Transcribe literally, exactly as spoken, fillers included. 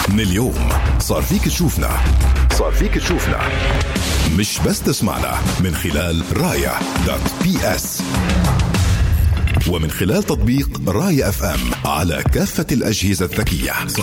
من اليوم صار فيك تشوفنا صار فيك تشوفنا مش بس تسمعنا من خلال رايا دوت بي اس ومن خلال تطبيق رايا اف ام على كافة الأجهزة الذكية.